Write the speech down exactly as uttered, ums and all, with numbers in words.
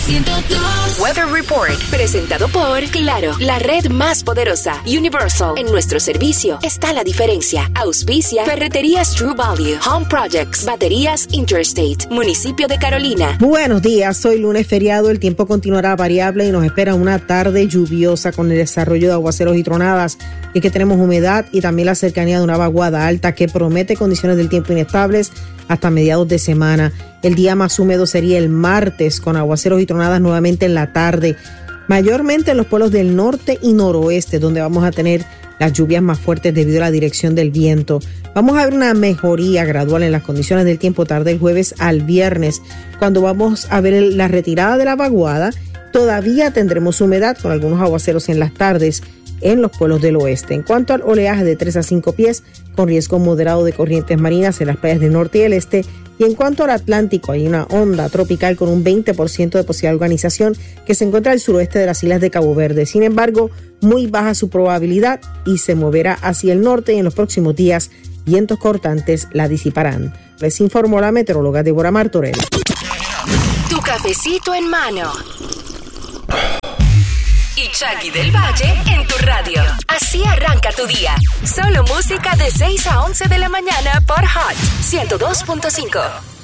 ciento dos. Weather Report, presentado por Claro, la red más poderosa. Universal, en nuestro servicio está la diferencia. Auspicia Ferreterías True Value, Home Projects, Baterías Interstate, Municipio de Carolina. Buenos días, hoy lunes feriado, el tiempo continuará variable y nos espera una tarde lluviosa con el desarrollo de aguaceros y tronadas. Y que tenemos humedad y también la cercanía de una vaguada alta que promete condiciones del tiempo inestables hasta mediados de semana. El día más húmedo sería el martes, con aguaceros y tronadas nuevamente en la tarde, mayormente en los pueblos del norte y noroeste, donde vamos a tener las lluvias más fuertes debido a la dirección del viento. Vamos a ver una mejoría gradual en las condiciones del tiempo tarde el jueves al viernes, cuando vamos a ver la retirada de la vaguada. Todavía tendremos humedad con algunos aguaceros en las tardes en los pueblos del oeste. En cuanto al oleaje, de tres a cinco pies, con riesgo moderado de corrientes marinas en las playas del norte y el este. Y en cuanto al Atlántico, hay una onda tropical con un veinte por ciento de posibilidad de organización que se encuentra al suroeste de las islas de Cabo Verde. Sin embargo, muy baja su probabilidad y se moverá hacia el norte, y en los próximos días vientos cortantes la disiparán. Les informó la meteoróloga Débora Martorell. Tu cafecito en mano. Y Jackie del Valle en tu radio. Así arranca tu día. Solo música de seis a once de la mañana por Hot ciento dos punto cinco.